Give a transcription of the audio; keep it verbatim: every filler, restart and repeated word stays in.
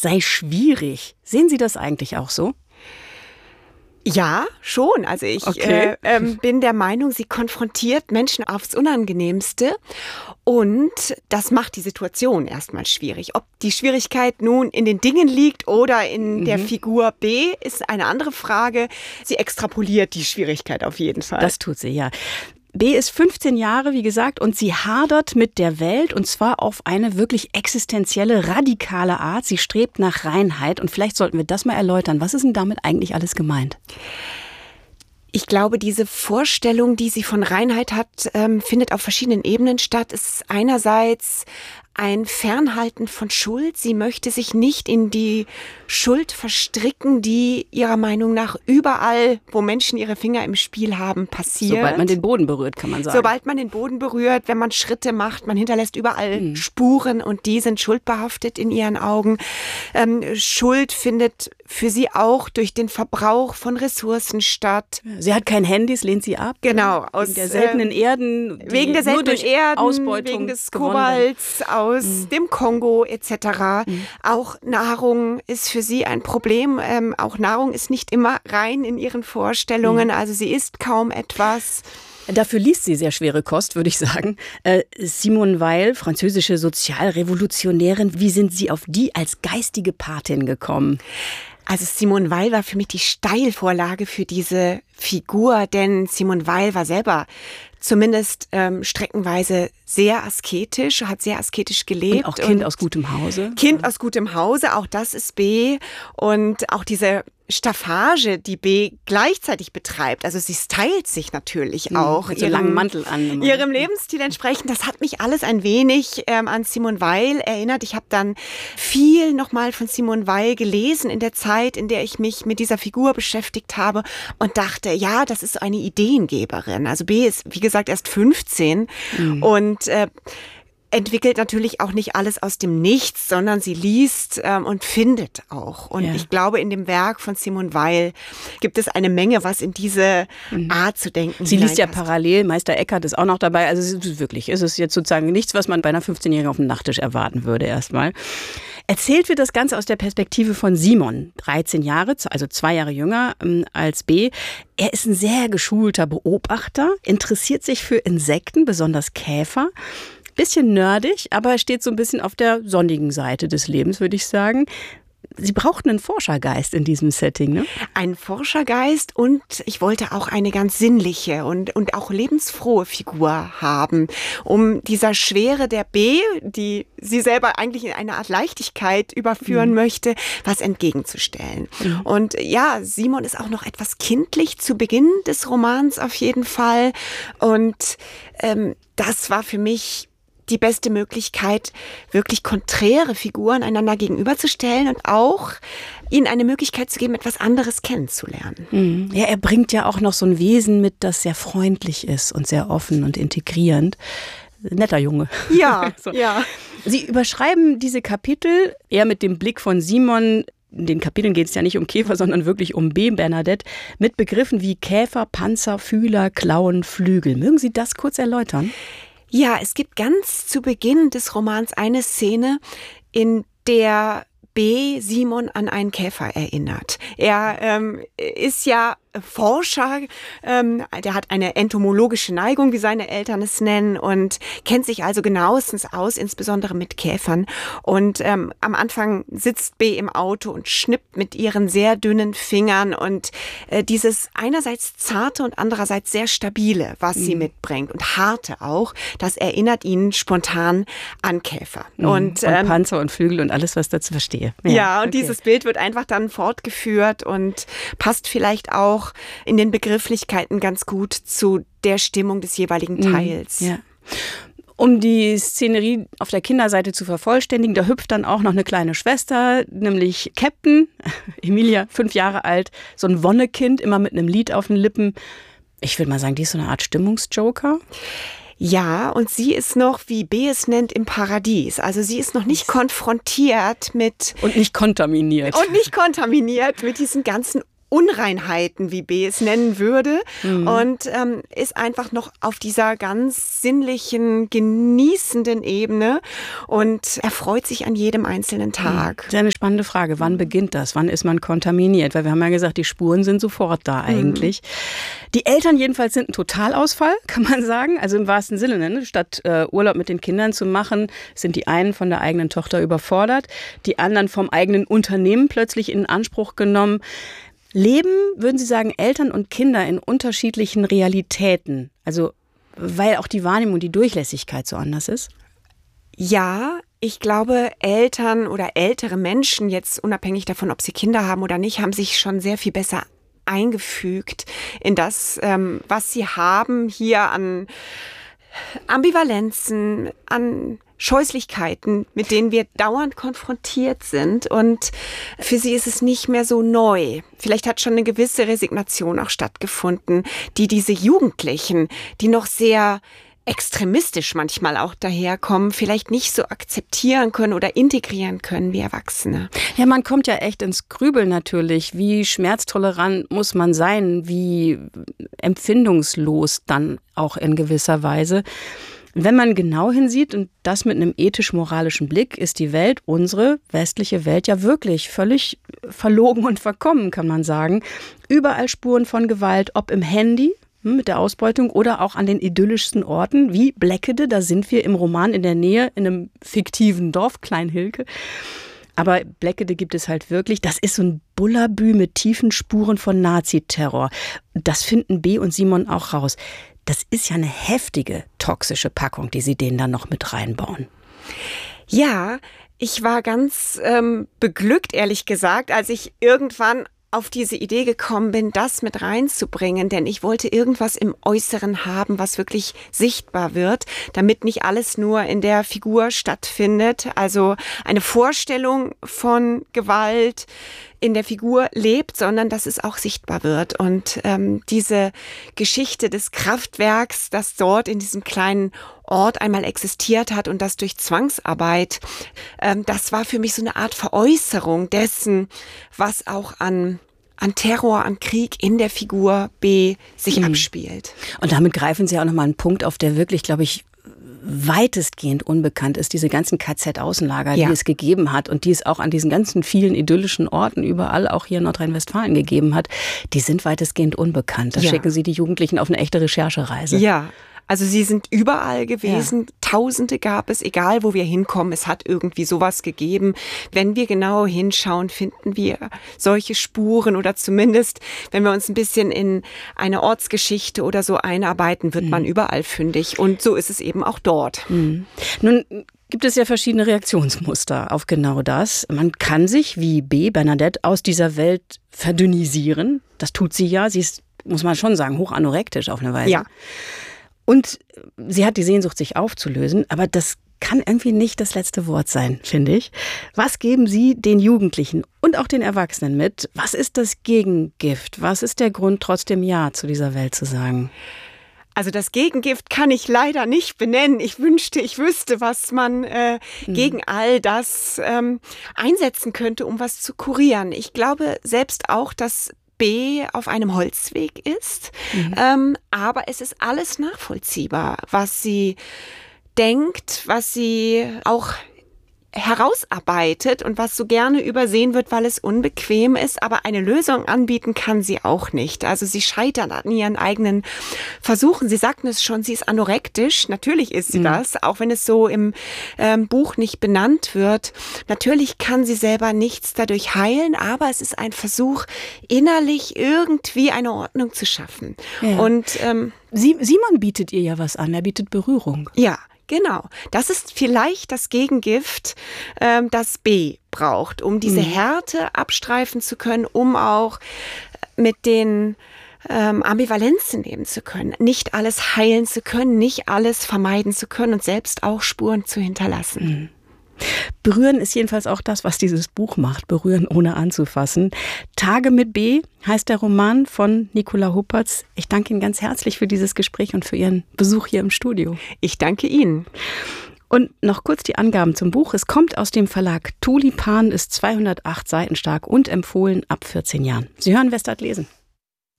sei schwierig. Sehen Sie das eigentlich auch so? Ja, schon. Also ich okay. äh, äh, bin der Meinung, sie konfrontiert Menschen aufs Unangenehmste und das macht die Situation erstmal schwierig. Ob die Schwierigkeit nun in den Dingen liegt oder in mhm. der Figur B, ist eine andere Frage. Sie extrapoliert die Schwierigkeit auf jeden Fall. Das tut sie, ja. B ist fünfzehn Jahre, wie gesagt, und sie hadert mit der Welt und zwar auf eine wirklich existenzielle, radikale Art. Sie strebt nach Reinheit und vielleicht sollten wir das mal erläutern. Was ist denn damit eigentlich alles gemeint? Ich glaube, diese Vorstellung, die sie von Reinheit hat, ähm, findet auf verschiedenen Ebenen statt. Es ist einerseits ein Fernhalten von Schuld. Sie möchte sich nicht in die Schuld verstricken, die ihrer Meinung nach überall, wo Menschen ihre Finger im Spiel haben, passiert. Sobald man den Boden berührt, kann man sagen. Sobald man den Boden berührt, wenn man Schritte macht, man hinterlässt überall mhm. Spuren und die sind schuldbehaftet in ihren Augen. Ähm, Schuld findet für sie auch durch den Verbrauch von Ressourcen statt. Sie hat kein Handy, das lehnt sie ab. Genau. Aus, wegen der seltenen Erden. Wegen der seltenen Erden, Ausbeutung wegen des Kobalts, aus mhm. dem Kongo et cetera. Mhm. Auch Nahrung ist für sie ein Problem. Ähm, auch Nahrung ist nicht immer rein in ihren Vorstellungen. Mhm. Also sie isst kaum etwas. Dafür liest sie sehr schwere Kost, würde ich sagen. Äh, Simone Weil, französische Sozialrevolutionärin, wie sind Sie auf die als geistige Patin gekommen? Also Simone Weil war für mich die Steilvorlage für diese Figur, denn Simone Weil war selber zumindest ähm, streckenweise sehr asketisch, hat sehr asketisch gelebt. Und auch Kind und aus gutem Hause. Kind aus gutem Hause, auch das ist B. Und auch diese Staffage, die B gleichzeitig betreibt, also sie stylt sich natürlich mhm, auch. Mit so langen Mantel an. Immer. Ihrem Lebensstil entsprechend. Das hat mich alles ein wenig ähm, an Simone Weil erinnert. Ich habe dann viel nochmal von Simone Weil gelesen in der Zeit, in der ich mich mit dieser Figur beschäftigt habe und dachte, ja, das ist so eine Ideengeberin. Also B ist, wie gesagt, erst fünfzehn mhm. und äh, entwickelt natürlich auch nicht alles aus dem Nichts, sondern sie liest ähm, und findet auch. Und ja. ich glaube, in dem Werk von Simone Weil gibt es eine Menge, was in diese mhm. Art zu denken Sie liest ja parallel, Meister Eckhart ist auch noch dabei. Also es ist wirklich, es ist jetzt sozusagen nichts, was man bei einer fünfzehnjährigen auf dem Nachttisch erwarten würde erstmal. Erzählt wird das Ganze aus der Perspektive von Simon, dreizehn Jahre, also zwei Jahre jünger ähm, als B. Er ist ein sehr geschulter Beobachter, interessiert sich für Insekten, besonders Käfer. Bisschen nerdig, aber er steht so ein bisschen auf der sonnigen Seite des Lebens, würde ich sagen. Sie brauchten einen Forschergeist in diesem Setting, ne? Ein Forschergeist und ich wollte auch eine ganz sinnliche und, und auch lebensfrohe Figur haben, um dieser Schwere der B, die sie selber eigentlich in eine Art Leichtigkeit überführen mhm. möchte, was entgegenzustellen. Mhm. Und ja, Simon ist auch noch etwas kindlich zu Beginn des Romans auf jeden Fall und ähm, das war für mich die beste Möglichkeit, wirklich konträre Figuren einander gegenüberzustellen und auch ihnen eine Möglichkeit zu geben, etwas anderes kennenzulernen. Mhm. Ja, er bringt ja auch noch so ein Wesen mit, das sehr freundlich ist und sehr offen und integrierend. Netter Junge. Ja, so. ja. Sie überschreiben diese Kapitel eher mit dem Blick von Simon. In den Kapiteln geht es ja nicht um Käfer, sondern wirklich um B. Bernadette, mit Begriffen wie Käfer, Panzer, Fühler, Klauen, Flügel. Mögen Sie das kurz erläutern? Ja, es gibt ganz zu Beginn des Romans eine Szene, in der B. Simon an einen Käfer erinnert. Er ähm, ist ja Forscher, ähm, der hat eine entomologische Neigung, wie seine Eltern es nennen, und kennt sich also genauestens aus, insbesondere mit Käfern. Und ähm, am Anfang sitzt B im Auto und schnippt mit ihren sehr dünnen Fingern und äh, dieses einerseits zarte und andererseits sehr stabile, was mhm. sie mitbringt und harte auch, das erinnert ihn spontan an Käfer. Mhm. Und, ähm, und Panzer und Flügel und alles, was dazu verstehe. Ja, ja und okay. dieses Bild wird einfach dann fortgeführt und passt vielleicht auch in den Begrifflichkeiten ganz gut zu der Stimmung des jeweiligen Teils. Ja. Um die Szenerie auf der Kinderseite zu vervollständigen, da hüpft dann auch noch eine kleine Schwester, nämlich Captain, Emilia, fünf Jahre alt, so ein Wonnekind, immer mit einem Lied auf den Lippen. Ich würde mal sagen, die ist so eine Art Stimmungsjoker. Ja, und sie ist noch, wie B es nennt, im Paradies. Also sie ist noch nicht konfrontiert mit... Und nicht kontaminiert. Und nicht kontaminiert mit diesen ganzen Unreinheiten, wie B es nennen würde, mhm. und ähm, ist einfach noch auf dieser ganz sinnlichen, genießenden Ebene und erfreut sich an jedem einzelnen Tag. Das ist eine spannende Frage. Wann beginnt das? Wann ist man kontaminiert? Weil wir haben ja gesagt, die Spuren sind sofort da eigentlich. Mhm. Die Eltern jedenfalls sind ein Totalausfall, kann man sagen. Also im wahrsten Sinne, ne? Statt äh, Urlaub mit den Kindern zu machen, sind die einen von der eigenen Tochter überfordert, die anderen vom eigenen Unternehmen plötzlich in Anspruch genommen. Leben, würden Sie sagen, Eltern und Kinder in unterschiedlichen Realitäten? Also weil auch die Wahrnehmung, die Durchlässigkeit so anders ist? Ja, ich glaube, Eltern oder ältere Menschen, jetzt unabhängig davon, ob sie Kinder haben oder nicht, haben sich schon sehr viel besser eingefügt in das, ähm, was sie haben hier an Ambivalenzen, an Scheußlichkeiten, mit denen wir dauernd konfrontiert sind. Und für sie ist es nicht mehr so neu. Vielleicht hat schon eine gewisse Resignation auch stattgefunden, die diese Jugendlichen, die noch sehr extremistisch manchmal auch daherkommen, vielleicht nicht so akzeptieren können oder integrieren können wie Erwachsene. Ja, man kommt ja echt ins Grübeln natürlich. Wie schmerztolerant muss man sein? Wie empfindungslos dann auch in gewisser Weise? Wenn man genau hinsieht und das mit einem ethisch-moralischen Blick, ist die Welt, unsere westliche Welt, ja wirklich völlig verlogen und verkommen, kann man sagen. Überall Spuren von Gewalt, ob im Handy mit der Ausbeutung oder auch an den idyllischsten Orten wie Bleckede. Da sind wir im Roman in der Nähe, in einem fiktiven Dorf, Kleinhilke. Aber Bleckede gibt es halt wirklich. Das ist so ein Bullabü mit tiefen Spuren von Naziterror. Das finden B und Simon auch raus. Das ist ja eine heftige, toxische Packung, die sie denen dann noch mit reinbauen. Ja, ich war ganz ähm, beglückt, ehrlich gesagt, als ich irgendwann auf diese Idee gekommen bin, das mit reinzubringen, denn ich wollte irgendwas im Äußeren haben, was wirklich sichtbar wird, damit nicht alles nur in der Figur stattfindet. Also eine Vorstellung von Gewalt in der Figur lebt, sondern dass es auch sichtbar wird. Und ähm, diese Geschichte des Kraftwerks, das dort in diesem kleinen Ort einmal existiert hat und das durch Zwangsarbeit, ähm, das war für mich so eine Art Veräußerung dessen, was auch an an Terror, an Krieg in der Figur B sich mhm. abspielt. Und damit greifen Sie auch nochmal einen Punkt auf, der wirklich, glaube ich, weitestgehend unbekannt ist, diese ganzen K Z-Außenlager, ja. die es gegeben hat und die es auch an diesen ganzen vielen idyllischen Orten überall, auch hier in Nordrhein-Westfalen gegeben hat, die sind weitestgehend unbekannt. Da ja. schicken Sie die Jugendlichen auf eine echte Recherchereise. Ja. Also sie sind überall gewesen, ja. Tausende gab es, egal wo wir hinkommen, es hat irgendwie sowas gegeben. Wenn wir genau hinschauen, finden wir solche Spuren oder zumindest, wenn wir uns ein bisschen in eine Ortsgeschichte oder so einarbeiten, wird mhm. man überall fündig. Und so ist es eben auch dort. Mhm. Nun gibt es ja verschiedene Reaktionsmuster auf genau das. Man kann sich, wie B. Bernadette, aus dieser Welt verdünnisieren. Das tut sie ja. Sie ist, muss man schon sagen, hoch anorektisch auf eine Weise. Ja. Und sie hat die Sehnsucht, sich aufzulösen, aber das kann irgendwie nicht das letzte Wort sein, finde ich. Was geben Sie den Jugendlichen und auch den Erwachsenen mit? Was ist das Gegengift? Was ist der Grund, trotzdem Ja zu dieser Welt zu sagen? Also das Gegengift kann ich leider nicht benennen. Ich wünschte, ich wüsste, was man äh, mhm. gegen all das ähm, einsetzen könnte, um was zu kurieren. Ich glaube selbst auch, dass B auf einem Holzweg ist, mhm. ähm, aber es ist alles nachvollziehbar, was sie denkt, was sie auch herausarbeitet und was so gerne übersehen wird, weil es unbequem ist, aber eine Lösung anbieten kann sie auch nicht. Also sie scheitert an ihren eigenen Versuchen. Sie sagten es schon, sie ist anorektisch. Natürlich ist sie mhm. das, auch wenn es so im ähm, Buch nicht benannt wird. Natürlich kann sie selber nichts dadurch heilen, aber es ist ein Versuch, innerlich irgendwie eine Ordnung zu schaffen. Ja. Und ähm, Sie, Simon bietet ihr ja was an, er bietet Berührung. Ja. Genau, das ist vielleicht das Gegengift, ähm, das B braucht, um diese mhm. Härte abstreifen zu können, um auch mit den ähm, Ambivalenzen leben zu können, nicht alles heilen zu können, nicht alles vermeiden zu können und selbst auch Spuren zu hinterlassen. Mhm. Berühren ist jedenfalls auch das, was dieses Buch macht. Berühren ohne anzufassen. Tage mit B heißt der Roman von Nicola Huppertz. Ich danke Ihnen ganz herzlich für dieses Gespräch und für Ihren Besuch hier im Studio. Ich danke Ihnen. Und noch kurz die Angaben zum Buch. Es kommt aus dem Verlag Tulipan, ist zweihundertacht Seiten stark und empfohlen ab vierzehn Jahren. Sie hören Westart lesen.